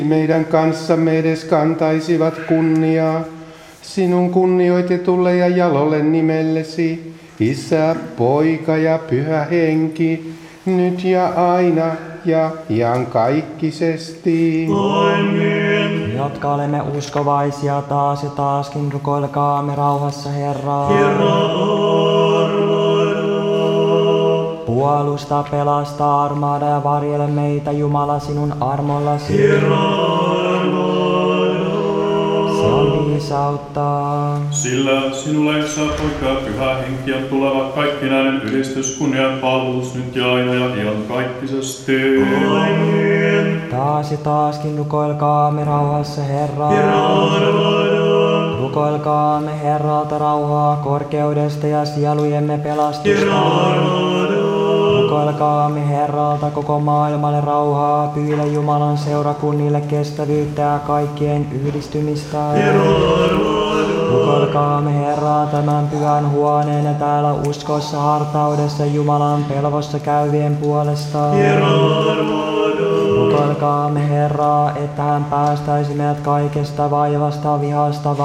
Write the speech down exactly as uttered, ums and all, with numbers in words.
meidän kanssamme edes kantaisivat kunniaa sinun kunnioitetulle ja jalolle nimellesi, Isä, Poika ja Pyhä Henki, nyt ja aina ja iankaikkisesti. Amen. Jotka olemme uskovaisia taas ja taaskin, rukoilkaamme rauhassa Herraa. Herra armoilla. Puolusta, pelasta, armaada ja varjele meitä, Jumala, sinun armollasi. Herra armoilla. Se on viisautta. Sillä sinulle, Isä, Poika ja Pyhä Henki, on tuleva kaikkinainen ylistys, kunnia ja palvelus nyt ja aina ja iankaikkisesti. Amen. Taas ja taaskin rukoilkaamme rauhassa Herraa. Herra armoilla. Rukoilkaamme Herralta rauhaa korkeudesta ja sielujemme pelastusta. Herra armoilla. Rukoilkaamme Herralta koko maailmalle rauhaa, pyydä Jumalan seurakunnille kestävyyttä ja kaikkien yhdistymistä. Herra armoilla. Rukoilkaamme Herraa tämän pyhän huoneen ja täällä uskossa, hartaudessa, Jumalan pelvossa käyvien puolesta. Herra armoilla. Rukoilkaamme Herraa, että hän päästäisi meidät kaikesta vaivasta, vihasta,